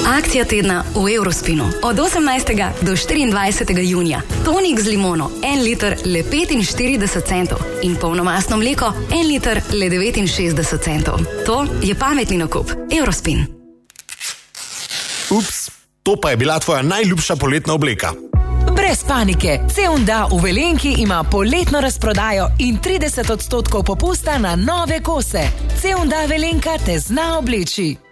Akcija tedna v Eurospinu. Od 18. do 24. junija. Tonik z limono, 1 liter le 45 centov. In polnomastno mleko, 1 liter le 69 centov. To je pametni nakup. Eurospin. Ups, to pa je bila tvoja najljubša poletna obleka. Brez panike, C&A v Velenki ima poletno razprodajo in 30% popusta na nove kose. C&A Velenka te zna obleči.